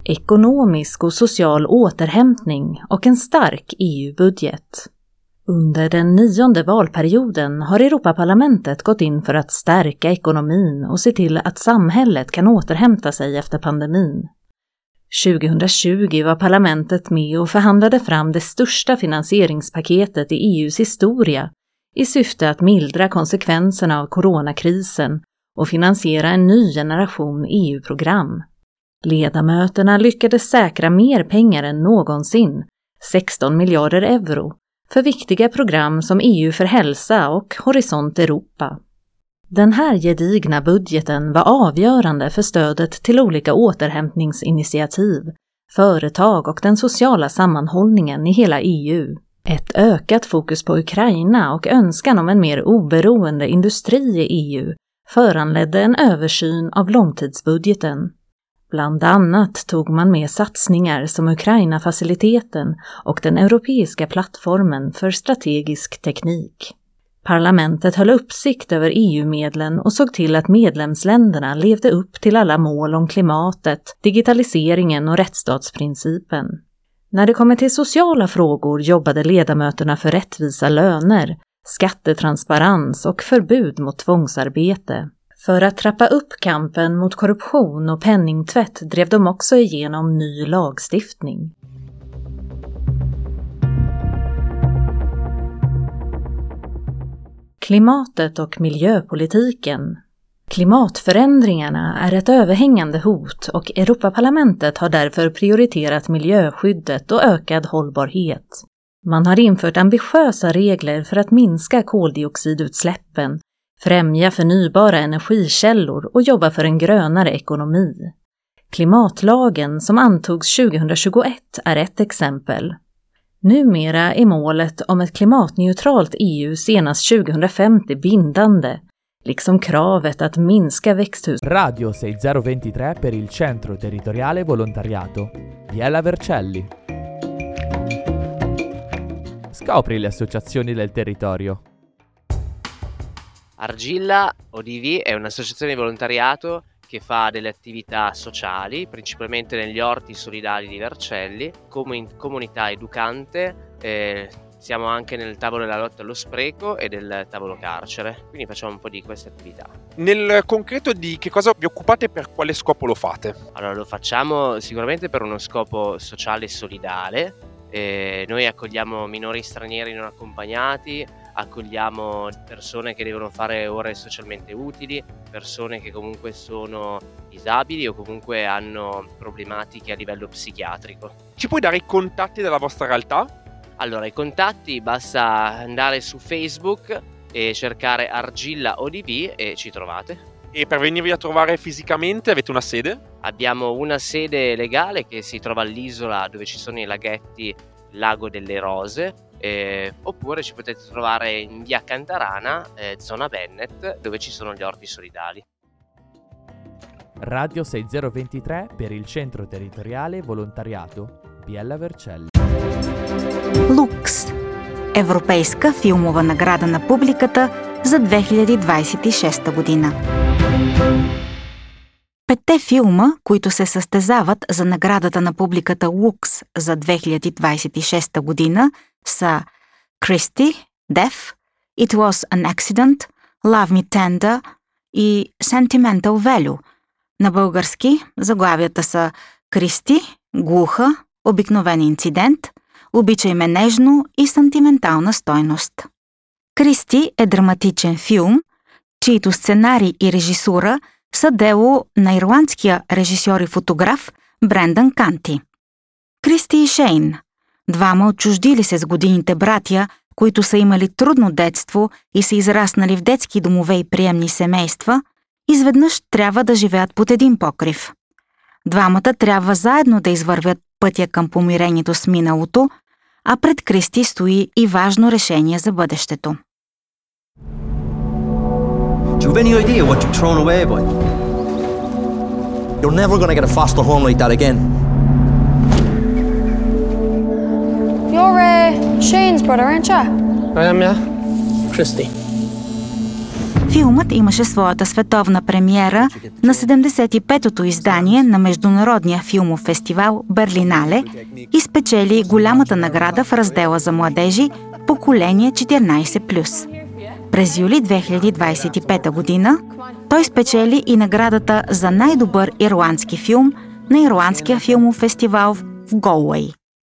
ekonomisk och social återhämtning och en stark EU-budget. Under den 9:e valperioden har Europaparlamentet gått in för att stärka ekonomin och se till att samhället kan återhämta sig efter pandemin. 2020 var parlamentet med och förhandlade fram det största finansieringspaketet i EU:s historia i syfte att mildra konsekvenserna av coronakrisen och finansiera en ny generation EU-program. Ledamöterna lyckades säkra mer pengar än någonsin, 16 miljarder euro, för viktiga program som EU för hälsa och Horisont Europa. Den här gedigna budgeten var avgörande för stödet till olika återhämtningsinitiativ, företag och den sociala sammanhållningen i hela EU. Ett ökat fokus på Ukraina och önskan om en mer oberoende industri i EU föranledde en översyn av långtidsbudgeten. Bland annat tog man med satsningar som Ukraina-faciliteten och den europeiska plattformen för strategisk teknik. Parlamentet höll uppsikt över EU-medlen och såg till att medlemsländerna levde upp till alla mål om klimatet, digitaliseringen och rättsstatsprincipen. När det kommer till sociala frågor jobbade ledamöterna för rättvisa löner, skattetransparens och förbud mot tvångsarbete. För att trappa upp kampen mot korruption och penningtvätt drev de också igenom ny lagstiftning. Klimatet och miljöpolitiken. Klimatförändringarna är ett överhängande hot och Europaparlamentet har därför prioriterat miljöskyddet och ökad hållbarhet. Man har infört ambitiösa regler för att minska koldioxidutsläppen, främja förnybara energikällor och jobba för en grönare ekonomi. Klimatlagen som antogs 2021 är ett exempel. Numera är målet om ett klimatneutralt EU senast 2050 bindande, liksom kravet att minska växthus. Radio 6023 per il Centro Territoriale Volontariato. Biella Vercelli. Scopri le associazioni del territorio. Argilla ODV è un'associazione di volontariato che fa delle attività sociali, principalmente negli orti solidali di Vercelli, come in comunità educante. Siamo anche nel tavolo della lotta allo spreco e del tavolo carcere, quindi facciamo un po' di queste attività. Nel concreto di che cosa vi occupate e per quale scopo lo fate? Allora, lo facciamo sicuramente per uno scopo sociale e solidale. Noi accogliamo minori stranieri non accompagnati, accogliamo persone che devono fare ore socialmente utili, persone che comunque sono disabili o comunque hanno problematiche a livello psichiatrico. Ci puoi dare i contatti della vostra realtà? Allora, i contatti basta andare su Facebook e cercare Argilla ODV e ci trovate. E per venirvi a trovare fisicamente avete una sede? Abbiamo una sede legale che si trova all'isola dove ci sono i laghetti Lago delle Rose, oppure ci potete trovare in via Cantarana, zona Bennet, dove ci sono gli orti solidali. Radio 6023 per il Centro Territoriale Volontariato. Biella Vercelli. Лукс – Европейска филмова награда на публиката за 2026 година. 5 филма, които се състезават за наградата на публиката Лукс за 2026 година са Christie, Deaf, It Was an Accident, Love Me Tender и Sentimental Value. На български заглавията са Кристи, глуха, обикновен инцидент, Обичай ме нежно и сантиментална стойност. Кристи е драматичен филм, чието сценарий и режисура са дело на ирландския режисьор и фотограф Брендан Канти. Кристи и Шейн, двама отчуждили се с годините братя, които са имали трудно детство и са израснали в детски домове и приемни семейства, изведнъж трябва да живеят под един покрив. Двамата трябва заедно да извървят пътя към помирението с миналото, а пред Кристи стои и важно решение за бъдещето. Do you have any idea what you've thrown away, boy? You're never going to get a foster home like that again. You're Shane's brother, aren't you? I am, yeah. Christy. Филмът имаше своята световна премиера на 75-то издание на Международния филмов фестивал Берлинале и спечели голямата награда в раздела за младежи поколение 14+. През юли 2025 година той спечели и наградата за най-добър ирландски филм на Ирландския филмов фестивал в Галуей.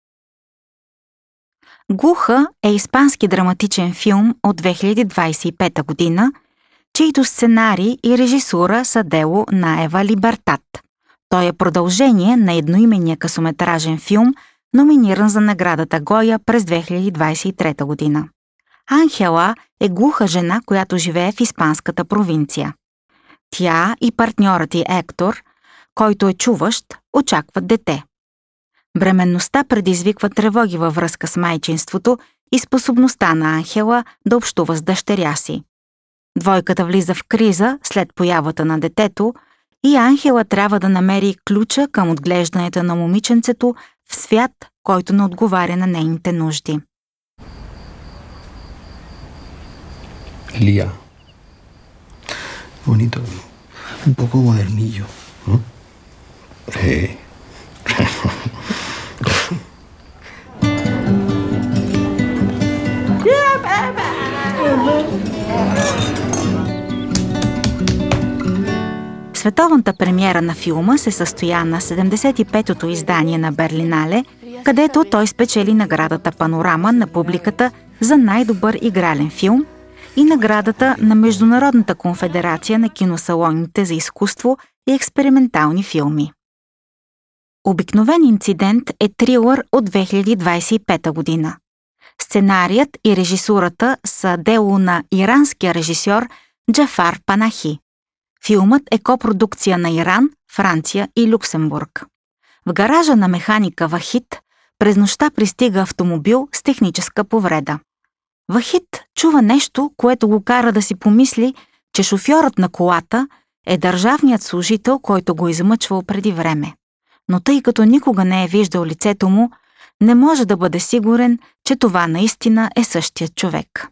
Глуха е испански драматичен филм от 2025 година, чийто сценарий и режисура са дело на Ева Либертат. Той е продължение на едноименния късометражен филм, номиниран за наградата Гоя през 2023 година. Анхела е глуха жена, която живее в испанската провинция. Тя и партньорът й Ектор, който е чуващ, очакват дете. Бременността предизвиква тревоги във връзка с майчинството и способността на Анхела да общува с дъщеря си. Двойката влиза в криза след появата на детето и Анхела трябва да намери ключа към отглеждането на момиченцето в свят, който не отговаря на нейните нужди. Lía. Bonito. Un poco modernillo. Sí. Световната премиера на филма се състоя на 75-то издание на Берлинале, където той спечели наградата Панорама на публиката за най-добър игрален филм и наградата на Международната конфедерация на киносалоните за изкуство и експериментални филми. Обикновен инцидент е трилър от 2025 година. Сценарият и режисурата са дело на иранския режисьор Джафар Панахи. Филмът е копродукция на Иран, Франция и Люксембург. В гаража на механика Вахид през нощта пристига автомобил с техническа повреда. Вахид чува нещо, което го кара да си помисли, че шофьорът на колата е държавният служител, който го измъчвал преди време. Но тъй като никога не е виждал лицето му, не може да бъде сигурен, че това наистина е същият човек.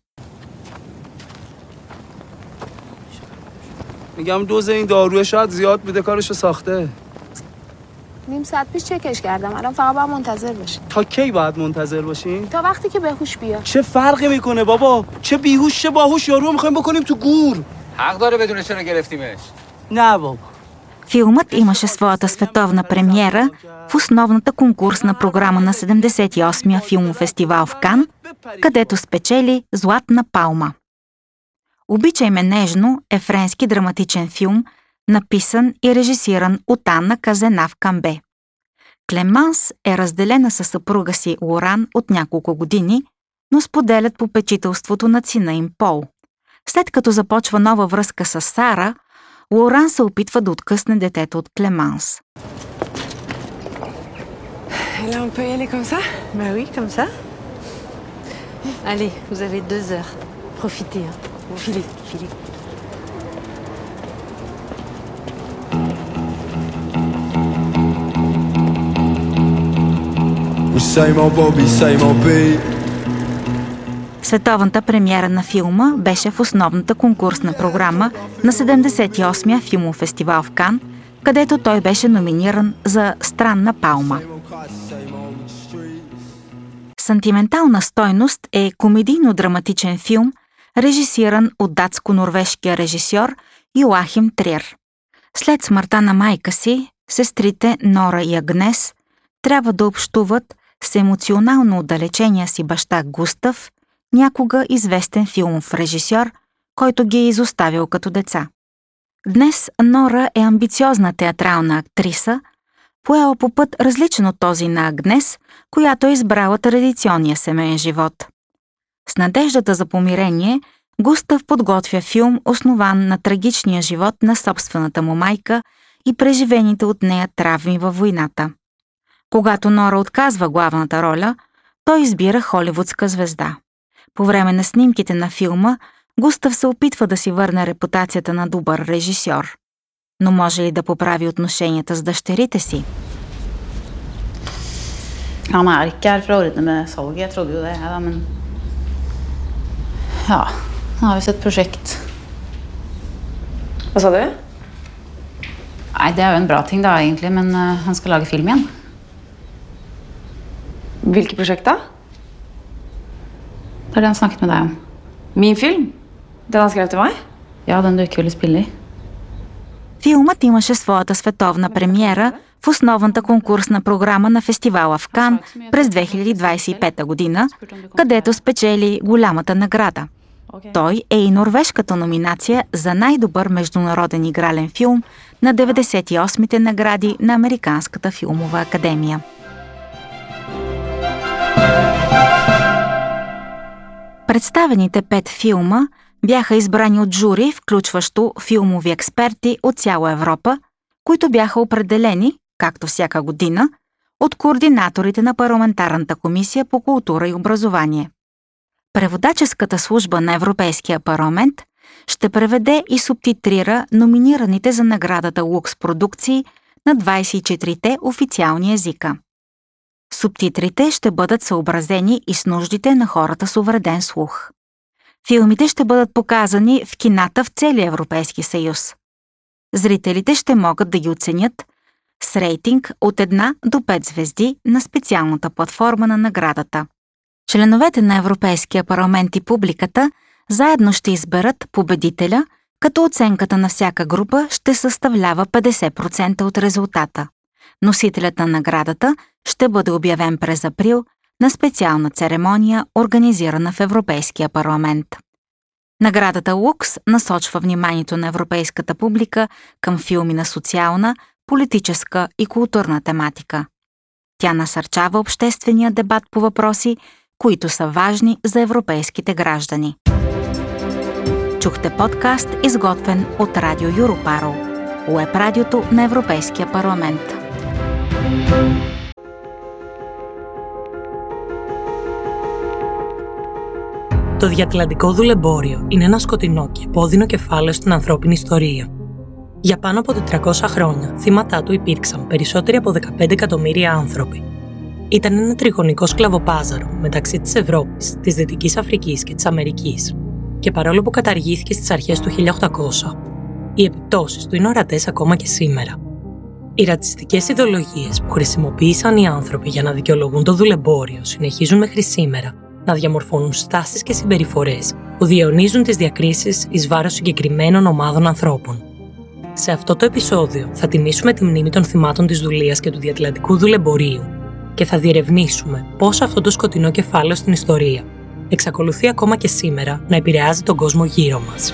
میگم دوز این داروه شاید زیاد بوده کارشو ساخته. نیم ساعت پیش چکش کردم. الان فقط باید منتظر باشیم. تا کی باید منتظر باشیم؟ تا وقتی که بهوش بیاد. چه فرقی میکنه بابا؟ چه بیهوش چه باهوش یارو میخوایم بکنیم تو گور. حق داره بدون چرا گرفتیمش. نه بابا. Филмът имаше своята световна премиера в основната конкурсна програма на 78-я филмов фестивал в Кан, където спечели Златна палма. Обичай ме нежно е френски драматичен филм, написан и режисиран от Анна Казенав Камбе. Клеманс е разделена със съпруга си Лоран от няколко години, но споделят попечителството на сина им Пол. След като започва нова връзка с Сара, Лоран се опитва да откъсне детето от Клеманс. Là, on peut y aller comme ça? Bah oui, comme ça. Allez, vous avez 2 heures. Profitez, hein. Filez, filez. Световната премиера на филма беше в основната конкурсна програма на 78-я филмов фестивал в Кан, където той беше номиниран за Странна палма. Сантиментална стойност е комедийно-драматичен филм, режисиран от датско-норвежкия режисьор Йоахим Триер. След смъртта на майка си, сестрите Нора и Агнес трябва да общуват с емоционално отдалечения си баща Густав, някога известен филмов режисьор, който ги е изоставил като деца. Днес Нора е амбициозна театрална актриса, поела по път различен от този на Агнес, която е избрала традиционния семейен живот. С надеждата за помирение, Густав подготвя филм, основан на трагичния живот на собствената му майка и преживените от нея травми във войната. Когато Нора отказва главната роля, той избира холивудска звезда. По време на снимките на филма, Густав се опитва да си върне репутацията на добър режисьор. Но може ли да поправи отношенията с дъщерите си? Han ikke her for å ordne med salget, jeg trodde jo det, men ja, nå har vi sett prosjekt. Vad sa du? Nei, det er jo en bra ting da, egentlig, men han skal lage film igjen. Hvilket prosjekt da? Det er det han snakket med deg om. Min film? Den han skrev til meg? Ja, den du ikke ville spille i. Филмът имаше своята световна премиера в основната конкурсна програма на фестивала в Кан през 2025 година, където спечели голямата награда. Той е и норвежката номинация за най-добър международен игрален филм на 98-те награди на Американската филмова академия. Представените 5 филма бяха избрани от жури, включващо филмови експерти от цяла Европа, които бяха определени, както всяка година, от координаторите на Парламентарната комисия по култура и образование. Преводаческата служба на Европейския парламент ще преведе и субтитрира номинираните за наградата Лукс продукции на 24-те официални езика. Субтитрите ще бъдат съобразени и с нуждите на хората с увреден слух. Филмите ще бъдат показани в кината в целия Европейски съюз. Зрителите ще могат да ги оценят с рейтинг от 1 до 5 звезди на специалната платформа на наградата. Членовете на Европейския парламент и публиката заедно ще изберат победителя, като оценката на всяка група ще съставлява 50% от резултата. Носителят на наградата ще бъде обявен през април на специална церемония, организирана в Европейския парламент. Наградата Лукс насочва вниманието на европейската публика към филми на социална, политическа и културна тематика. Тя насърчава обществения дебат по въпроси, които са важни за европейските граждани. Чухте подкаст, изготвен от Радио Юропаро, уеб-радиото на Европейския парламент. Το διατλαντικό δουλεμπόριο είναι ένα σκοτεινό και επώδυνο κεφάλαιο στην ανθρώπινη ιστορία. Για πάνω από 400 χρόνια, θύματά του υπήρξαν περισσότεροι από 15 εκατομμύρια άνθρωποι. Ήταν ένα τριγωνικό σκλαβοπάζαρο μεταξύ της Ευρώπης, της Δυτικής Αφρικής και της Αμερικής. Και παρόλο που καταργήθηκε στις αρχές του 1800, οι επιπτώσεις του είναι ορατές ακόμα και σήμερα. Οι ρατσιστικές ιδεολογίες που χρησιμοποίησαν οι άνθρωποι για να δικαιολογούν το δουλεμπόριο συνεχίζουν μέχρι σήμερα να διαμορφώνουν στάσεις και συμπεριφορές που διαιωνίζουν τις διακρίσεις εις βάρος συγκεκριμένων ομάδων ανθρώπων. Σε αυτό το επεισόδιο θα τιμήσουμε τη μνήμη των θυμάτων της δουλείας και του διατλαντικού δουλεμπορίου και θα διερευνήσουμε πώς αυτό το σκοτεινό κεφάλαιο στην ιστορία εξακολουθεί ακόμα και σήμερα να επηρεάζει τον κόσμο γύρω μας.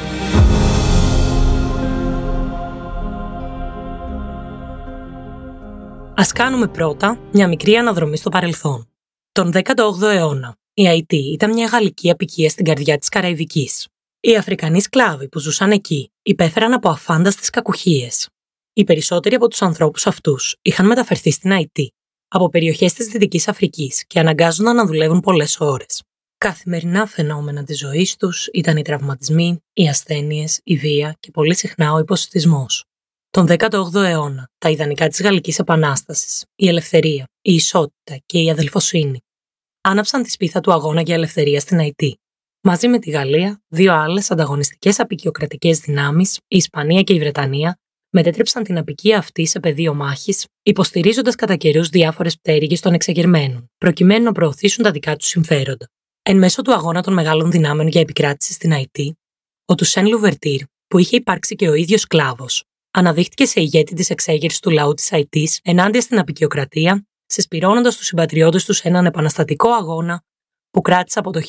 Ας κάνουμε πρώτα μια μικρή αναδρομή στο παρελθόν. Τον 18ο αιώνα, η Αϊτή ήταν μια γαλλική αποικία στην καρδιά της Καραϊβικής. Οι Αφρικανοί σκλάβοι που ζούσαν εκεί υπέφεραν από αφάνταστες κακουχίες. Οι περισσότεροι από τους ανθρώπους αυτούς είχαν μεταφερθεί στην Αϊτή από περιοχές της Δυτικής Αφρικής και αναγκάζονταν να δουλεύουν πολλές ώρες. Καθημερινά φαινόμενα της ζωής τους ήταν οι τραυματισμοί, οι ασθένειες, η βία και πολύ συχνά ο υποσιτισμός. Τον 18ο αιώνα, τα ιδανικά της Γαλλικής Επανάστασης, η ελευθερία, η ισότητα και η αδελφοσύνη άναψαν τη σπίθα του αγώνα για ελευθερία στην Αϊτή. Μαζί με τη Γαλλία, δύο άλλες ανταγωνιστικές αποικιοκρατικές δυνάμεις, η Ισπανία και η Βρετανία, μετέτρεψαν την αποικία αυτή σε πεδίο μάχης, υποστηρίζοντας κατά καιρούς διάφορες πτέρυγες των εξεγερμένων, προκειμένου να προωθήσουν τα δικά τους συμφέροντα. Εν μέσω του αγώνα των μεγάλων δυνάμεων για επικράτηση στην Αϊτή, ο Τουσέν Λουβερτήρ, που είχε υπάρξει και ο ίδιος σκλάβος, αναδείχθηκε σε ηγέτη της εξέγερσης του λαού της Αϊτής ενάντια στην αποικιοκρατία, συσπυρώνοντας τους συμπατριώτες του σε έναν επαναστατικό αγώνα που κράτησε από το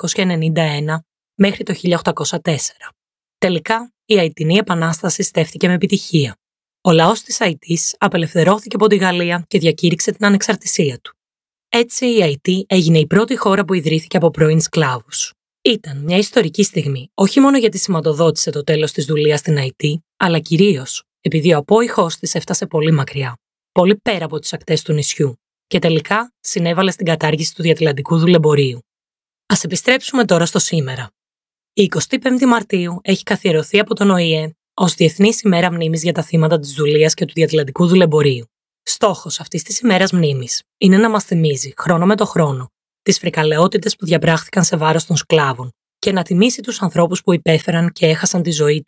1791 μέχρι το 1804. Τελικά, η Αϊτινή Επανάσταση στέφθηκε με επιτυχία. Ο λαός της Αϊτής απελευθερώθηκε από τη Γαλλία και διακήρυξε την ανεξαρτησία του. Έτσι, η Αϊτή έγινε η πρώτη χώρα που ιδρύθηκε από πρώην σκλάβους. Ήταν μια ιστορική στιγμή, όχι μόνο γιατί σηματοδότησε το τέλος της δουλείας στην Αϊτή, αλλά κυρίως επειδή ο απόϊχος της έφτασε πολύ μακριά, πολύ πέρα από τις ακτές του νησιού, και τελικά συνέβαλε στην κατάργηση του διατλαντικού δουλεμπορίου. Ας επιστρέψουμε τώρα στο σήμερα. Η 25η Μαρτίου έχει καθιερωθεί από τον ΟΗΕ ως Διεθνής ημέρα μνήμης για τα θύματα της δουλείας και του διατλαντικού δουλεμπορίου. Στόχος αυτής της ημέρας μνήμης είναι να μας θυμίζει, χρόνο με το χρόνο, τις φρικαλαιότητες που διαπράχθηκαν σε βάρος των σκλάβων και να τιμήσει τους ανθρώπους που υπέφεραν και έχασαν τη ζωή τους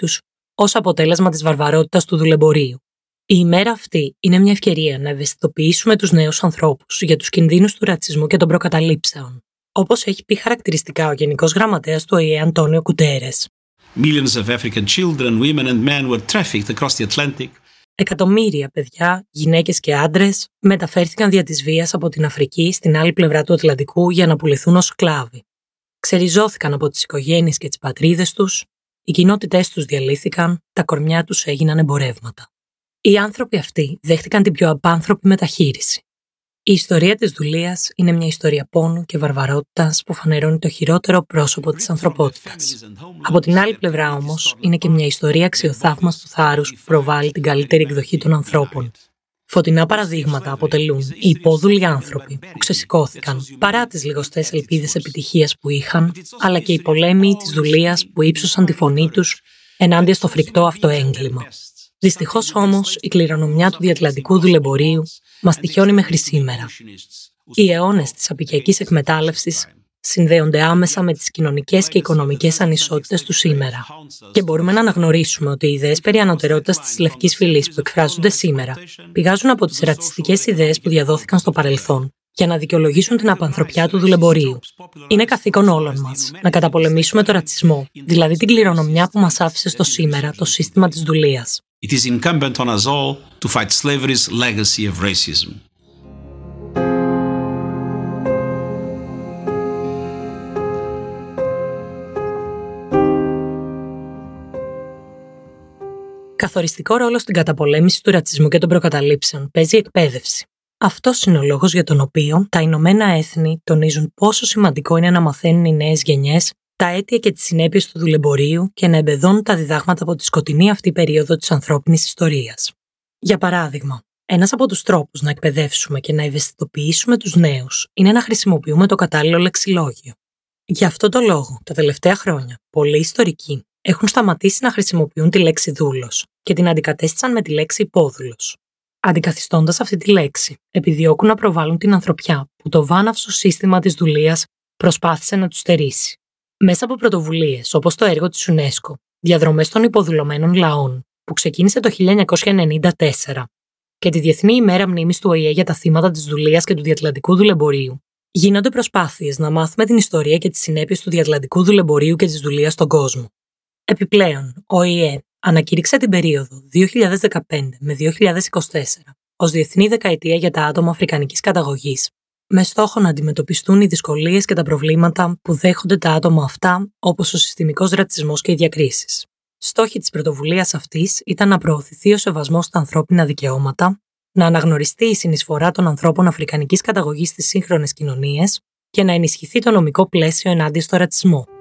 ως αποτέλεσμα της βαρβαρότητας του δουλεμπορίου. Η ημέρα αυτή είναι μια ευκαιρία να ευαισθητοποιήσουμε τους νέους ανθρώπους για τους κινδύνους του ρατσισμού και των προκαταλήψεων, όπως έχει πει χαρακτηριστικά ο Γενικός Γραμματέας του ΟΗΕ Αντώνιο Κουτέρες. Millions of African children, women and men were trafficked across the Atlantic. Εκατομμύρια παιδιά, γυναίκες και άντρες μεταφέρθηκαν δια της βίας από την Αφρική στην άλλη πλευρά του Ατλαντικού για να πουληθούν ως σκλάβοι. Ξεριζώθηκαν από τις οικογένειες και τις πατρίδες τους, οι κοινότητές τους διαλύθηκαν, τα κορμιά τους έγιναν εμπορεύματα. Οι άνθρωποι αυτοί δέχτηκαν την πιο απάνθρωπη μεταχείριση. Η ιστορία της δουλείας είναι μια ιστορία πόνου και βαρβαρότητας που φανερώνει το χειρότερο πρόσωπο της ανθρωπότητας. Από την άλλη πλευρά όμως είναι και μια ιστορία αξιοθαύμαστου θάρρους που προβάλλει την καλύτερη εκδοχή των ανθρώπων. Φωτεινά παραδείγματα αποτελούν οι υπόδουλοι άνθρωποι που ξεσηκώθηκαν παρά τις λιγοστές ελπίδες επιτυχίας που είχαν, αλλά και οι πολέμοι της δουλείας που ύψωσαν τη φωνή τους ενάντια στο φρικτό αυτό έγκλημα. Δυστυχώς όμως η κληρονομιά του διατλαντικού δουλεμπορίου μας τυχιώνει μέχρι σήμερα. Οι αιώνες της απικιακής εκμετάλλευσης συνδέονται άμεσα με τις κοινωνικές και οικονομικές ανισότητες του σήμερα. Και μπορούμε να αναγνωρίσουμε ότι οι ιδέες περί ανωτερότητας της λευκής φυλής που εκφράζονται σήμερα πηγάζουν από τις ρατσιστικές ιδέες που διαδόθηκαν στο παρελθόν για να δικαιολογήσουν την απανθρωπιά του δουλεμπορίου. Είναι καθήκον όλων μας να καταπολεμήσουμε το ρατσισμό, δηλαδή την κληρονομιά που μας άφησε στο σήμερα το σύστημα της δουλείας. It is incumbent on us all to fight slavery's legacy of racism. Καθοριστικό ρόλο στην καταπολέμηση του ρατσισμού και των προκαταλήψεων παίζει η εκπαίδευση. Αυτός είναι ο λόγος για τον οποίο τα Ηνωμένα Έθνη τονίζουν πόσο σημαντικό είναι να μαθαίνουν οι νέες γενιές τα αίτια και τις συνέπειες του δουλεμπορίου και να εμπεδώνουν τα διδάγματα από τη σκοτεινή αυτή περίοδο της ανθρώπινης ιστορίας. Για παράδειγμα, ένας από τους τρόπους να εκπαιδεύσουμε και να ευαισθητοποιήσουμε τους νέους είναι να χρησιμοποιούμε το κατάλληλο λεξιλόγιο. Γι' αυτό το λόγο, τα τελευταία χρόνια, πολλοί ιστορικοί έχουν σταματήσει να χρησιμοποιούν τη λέξη δούλος και την αντικατέστησαν με τη λέξη υπόδουλος. Αντικαθιστώντας αυτή τη λέξη, επιδιώκουν να προβάλλουν την ανθρωπιά που το βάναυσο σύστημα της δουλείας προσπάθησε να τους στερήσει. Μέσα από πρωτοβουλίες όπως το έργο της UNESCO, διαδρομές των υποδουλωμένων λαών, που ξεκίνησε το 1994, και τη Διεθνή ημέρα μνήμης του ΟΗΕ για τα θύματα της δουλείας και του διατλαντικού δουλεμπορίου, γίνονται προσπάθειες να μάθουμε την ιστορία και τις συνέπειες του διατλαντικού δουλεμπορίου και της δουλείας στον κόσμο. Επιπλέον, ο ΟΗΕ ανακήρυξε την περίοδο 2015 με 2024 ως Διεθνή Δεκαετία για τα άτομα αφρικανικής καταγωγής, με στόχο να αντιμετωπιστούν οι δυσκολίες και τα προβλήματα που δέχονται τα άτομα αυτά, όπως ο συστημικός ρατσισμός και οι διακρίσεις. Στόχοι της πρωτοβουλίας αυτής ήταν να προωθηθεί ο σεβασμός στα ανθρώπινα δικαιώματα, να αναγνωριστεί η συνεισφορά των ανθρώπων αφρικανικής καταγωγής στις σύγχρονες κοινωνίες και να ενισχυθεί το νομικό πλαίσιο ενάντια στο ρατσισμό.